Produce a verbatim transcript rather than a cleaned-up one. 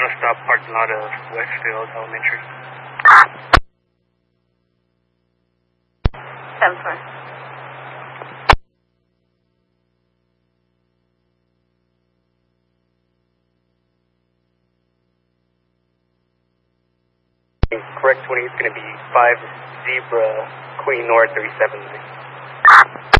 Final stop, parking lot of Westfield Elementary. seven four. Correct twenty is going to be five Zebra Queen North thirty-seven.